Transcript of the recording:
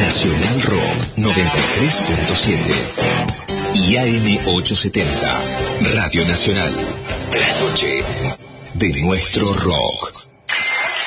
Nacional Rock 93.7 y AM 870, Radio Nacional. Trasnoche de nuestro rock.